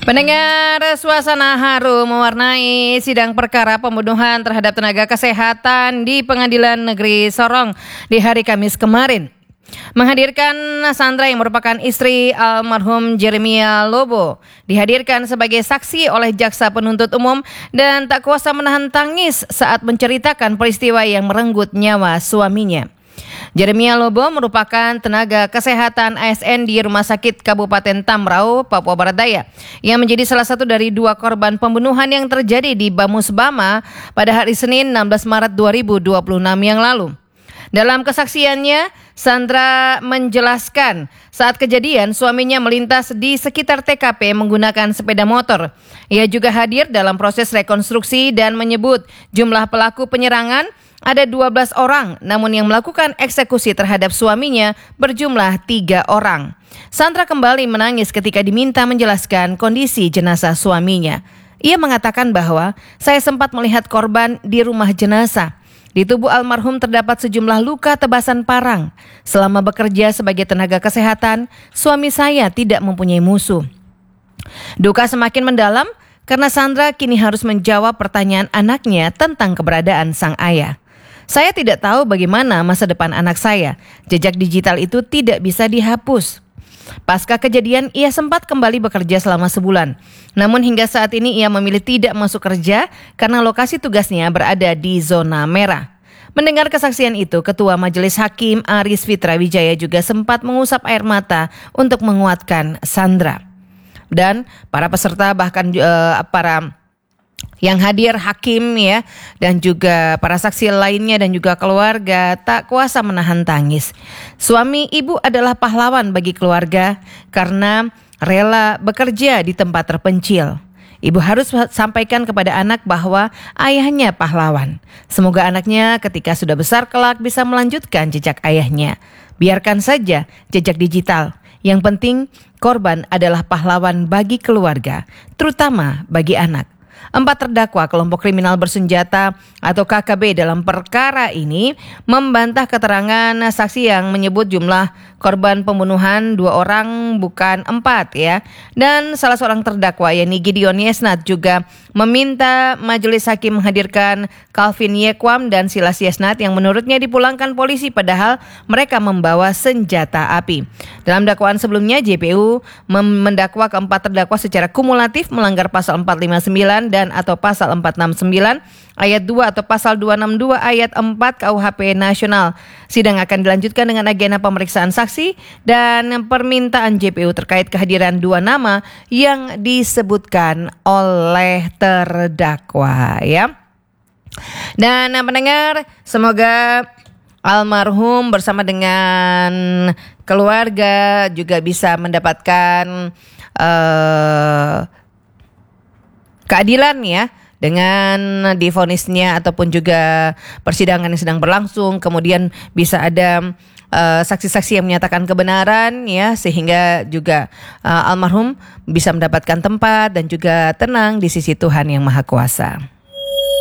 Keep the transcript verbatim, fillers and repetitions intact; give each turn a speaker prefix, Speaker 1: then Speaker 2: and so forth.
Speaker 1: Pendengar, suasana haru mewarnai sidang perkara pembunuhan terhadap tenaga kesehatan di Pengadilan Negeri Sorong di hari Kamis kemarin. Menghadirkan Sandra yang merupakan istri almarhum Jeremia Lobo dihadirkan sebagai saksi oleh jaksa penuntut umum dan tak kuasa menahan tangis saat menceritakan peristiwa yang merenggut nyawa suaminya. Jeremia Lobo merupakan tenaga kesehatan A S N di Rumah Sakit Kabupaten Tamrau, Papua Barat Daya, yang menjadi salah satu dari dua korban pembunuhan yang terjadi di Bamus Bama pada hari Senin enam belas Maret dua ribu dua puluh enam yang lalu. Dalam kesaksiannya, Sandra menjelaskan saat kejadian suaminya melintas di sekitar T K P menggunakan sepeda motor. Ia juga hadir dalam proses rekonstruksi dan menyebut jumlah pelaku penyerangan ada dua belas orang, namun yang melakukan eksekusi terhadap suaminya berjumlah tiga orang. Sandra kembali menangis ketika diminta menjelaskan kondisi jenazah suaminya. Ia mengatakan bahwa saya sempat melihat korban di rumah jenazah. Di tubuh almarhum terdapat sejumlah luka tebasan parang. Selama bekerja sebagai tenaga kesehatan, suami saya tidak mempunyai musuh. Duka semakin mendalam karena Sandra kini harus menjawab pertanyaan anaknya tentang keberadaan sang ayah. Saya tidak tahu bagaimana masa depan anak saya. Jejak digital itu tidak bisa dihapus. Pasca kejadian, ia sempat kembali bekerja selama sebulan. Namun hingga saat ini ia memilih tidak masuk kerja karena lokasi tugasnya berada di zona merah. Mendengar kesaksian itu, Ketua Majelis Hakim Aris Fitra Wijaya juga sempat mengusap air mata untuk menguatkan Sandra. Dan para peserta bahkan uh, para yang hadir hakim ya dan juga para saksi lainnya dan juga keluarga tak kuasa menahan tangis. Suami ibu adalah pahlawan bagi keluarga karena rela bekerja di tempat terpencil. Ibu harus sampaikan kepada anak bahwa ayahnya pahlawan. Semoga anaknya ketika sudah besar kelak bisa melanjutkan jejak ayahnya. Biarkan saja jejak digital. Yang penting korban adalah pahlawan bagi keluarga, terutama bagi anak. Empat terdakwa kelompok kriminal bersenjata atau K K B dalam perkara ini membantah keterangan saksi yang menyebut jumlah korban pembunuhan dua orang bukan empat ya. Dan salah seorang terdakwa yakni Gideon Yesnat juga meminta majelis hakim menghadirkan Calvin Yekwam dan Silas Yesnat yang menurutnya dipulangkan polisi padahal mereka membawa senjata api. Dalam dakwaan sebelumnya J P U mendakwa keempat terdakwa secara kumulatif melanggar pasal empat lima sembilan dan atau pasal empat enam sembilan ayat dua atau pasal dua enam dua ayat empat K U H P Nasional. Sidang akan dilanjutkan dengan agenda pemeriksaan saksi dan permintaan J P U terkait kehadiran dua nama yang disebutkan oleh terdakwa ya. Dan pendengar, semoga almarhum bersama dengan keluarga juga bisa mendapatkan uh, keadilan ya dengan divonisnya ataupun juga persidangan yang sedang berlangsung, kemudian bisa ada uh, saksi-saksi yang menyatakan kebenaran ya sehingga juga uh, almarhum bisa mendapatkan tempat dan juga tenang di sisi Tuhan yang Maha Kuasa.